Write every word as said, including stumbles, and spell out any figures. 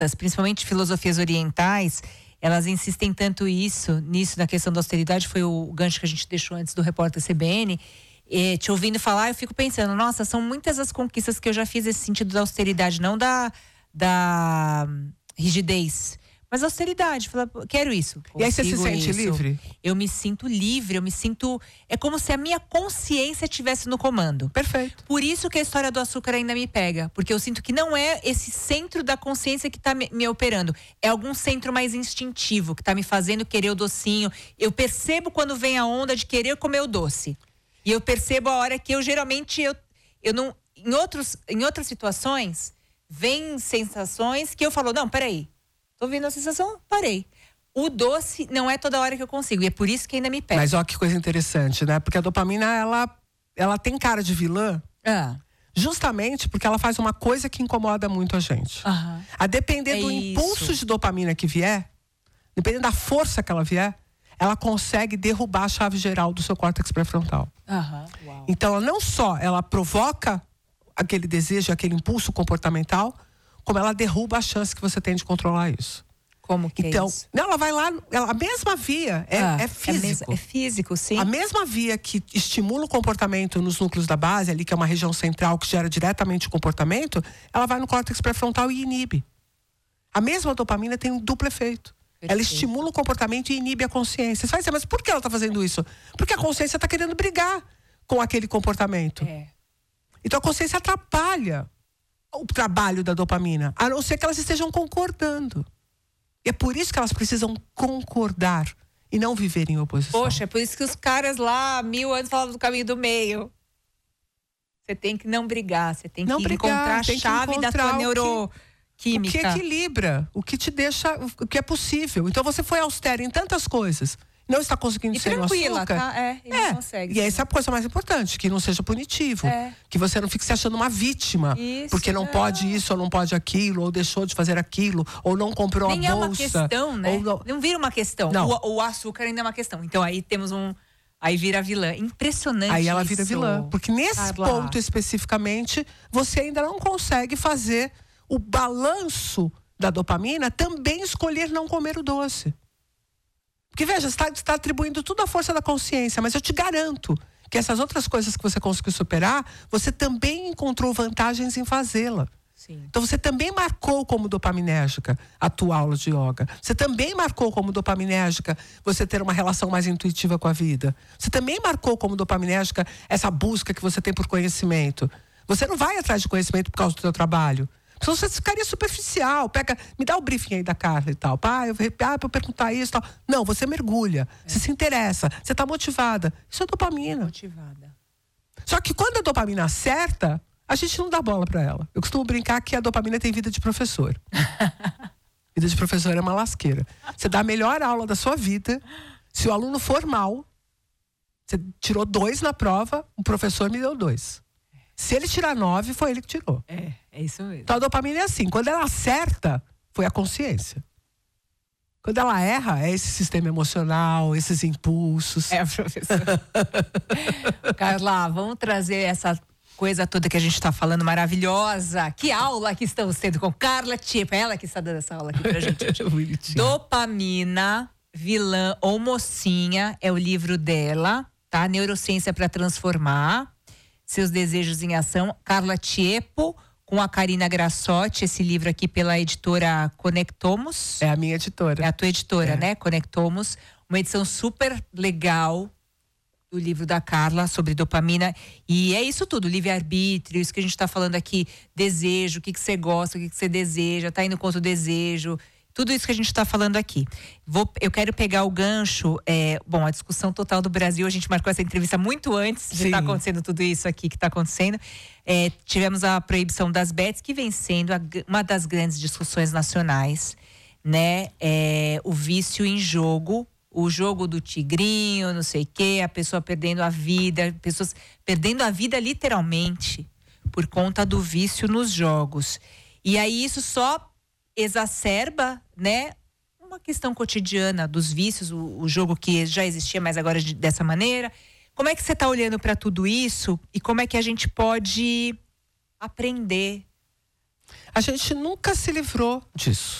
principalmente filosofias orientais, elas insistem tanto isso, nisso, na questão da austeridade, foi o gancho que a gente deixou antes do repórter C B N. E, te ouvindo falar, eu fico pensando, nossa, são muitas as conquistas que eu já fiz nesse sentido da austeridade, não da, da rigidez, mas austeridade. Falar, quero isso. E aí você se sente isso. livre? Eu me sinto livre, eu me sinto... É como se a minha consciência estivesse no comando. Perfeito. Por isso que a história do açúcar ainda me pega. Porque eu sinto que não é esse centro da consciência que está me, me operando. É algum centro mais instintivo, que está me fazendo querer o docinho. Eu percebo quando vem a onda de querer comer o doce. E eu percebo a hora que eu, geralmente, eu, eu não... Em, outros, em outras situações, vem sensações que eu falo, não, peraí. Tô ouvindo a sensação, parei. O doce não é toda hora que eu consigo. E é por isso que ainda me pega. Mas ó, que coisa interessante, né? Porque a dopamina, ela, ela tem cara de vilã. Ah. Justamente porque ela faz uma coisa que incomoda muito a gente. Aham. A depender É do isso. impulso de dopamina que vier, dependendo da força que ela vier, ela consegue derrubar a chave geral do seu córtex pré-frontal. Aham. Uau. Então, ela não só ela provoca aquele desejo, aquele impulso comportamental, como ela derruba a chance que você tem de controlar isso. Como que então, é isso? Não, ela vai lá, ela, a mesma via é, Ah, é físico. É, mes- é físico, sim. A mesma via que estimula o comportamento nos núcleos da base, ali que é uma região central que gera diretamente o comportamento, ela vai no córtex pré-frontal e inibe. A mesma dopamina tem um duplo efeito. Perfeito. Ela estimula o comportamento e inibe a consciência. Você vai dizer, mas por que ela está fazendo isso? Porque a consciência está querendo brigar com aquele comportamento. É. Então a consciência atrapalha o trabalho da dopamina, a não ser que elas estejam concordando. E é por isso que elas precisam concordar e não viver em oposição. Poxa, é por isso que os caras lá, há mil anos, falavam do caminho do meio. Você tem que não brigar, você tem Não que brigar, encontrar a tem que chave da encontrar tua o que- neuroquímica. O que equilibra, o que te deixa, o que é possível. Então você foi austera em tantas coisas, não está conseguindo E ser no tranquila, açúcar. tá? É, e não consegue. E essa é a coisa mais importante, que não seja punitivo. É. Que você não fique se achando uma vítima. Isso, porque não, não. pode isso, ou não pode aquilo, ou deixou de fazer aquilo, ou não comprou Nem a é bolsa. uma questão, né? Ou Não... não... vira uma questão. Não. O, o açúcar ainda é uma questão. Então aí temos um... Aí vira vilã. Impressionante Aí ela vira isso. vilã. Porque nesse Carla. ponto especificamente, você ainda não consegue fazer o balanço da dopamina, também escolher não comer o doce. Porque veja, você está, está atribuindo tudo à força da consciência, mas eu te garanto que essas outras coisas que você conseguiu superar, você também encontrou vantagens em fazê-la. Sim. Então você também marcou como dopaminérgica a tua aula de yoga. Você também marcou como dopaminérgica você ter uma relação mais intuitiva com a vida. Você também marcou como dopaminérgica essa busca que você tem por conhecimento. Você não vai atrás de conhecimento por causa do teu trabalho. Senão você ficaria superficial. Pega, me dá o briefing aí da Carla e tal. Pá, eu, ah, pra eu perguntar isso e tal. Não, você mergulha. É. Você se interessa. Você está motivada. Isso é dopamina. Motivada. Só que quando a dopamina acerta, a gente não dá bola para ela. Eu costumo brincar que a dopamina tem vida de professor. Vida de professor é uma lasqueira. Você dá a melhor aula da sua vida. Se o aluno for mal, você tirou dois na prova, o professor me deu dois. Se ele tirar nove, foi ele que tirou. É, é isso mesmo. Então a dopamina é assim, quando ela acerta, foi a consciência. Quando ela erra, é esse sistema emocional, esses impulsos. É, professor. Carla, vamos trazer essa coisa toda que a gente está falando, maravilhosa. Que aula que estamos tendo com Carla Tiepo. É ela que está dando essa aula aqui pra gente hoje. Dopamina, vilã ou mocinha, é o livro dela, tá? Neurociência para transformar. Seus desejos em ação. Carla Tiepo, com a Karina Grassotti, esse livro aqui pela editora Conectomos. É a minha editora. É a tua editora, é. né? Conectomos. Uma edição super legal do livro da Carla sobre dopamina. E é isso tudo, livre-arbítrio, isso que a gente está falando aqui, desejo, o que, que você gosta, o que, que você deseja, tá indo contra o desejo. Tudo isso que a gente está falando aqui. Vou, eu quero pegar o gancho, é, bom, a discussão total do Brasil, a gente marcou essa entrevista muito antes de estar tá acontecendo tudo isso aqui que está acontecendo. É, tivemos a proibição das bets, que vem sendo a, uma das grandes discussões nacionais, né? É, o vício em jogo, o jogo do tigrinho, não sei o quê, a pessoa perdendo a vida, pessoas perdendo a vida literalmente por conta do vício nos jogos. E aí isso só exacerba, né, uma questão cotidiana dos vícios, o, o jogo que já existia, mas agora de, dessa maneira. Como é que você está olhando para tudo isso e como é que a gente pode aprender a gente nunca se livrou disso.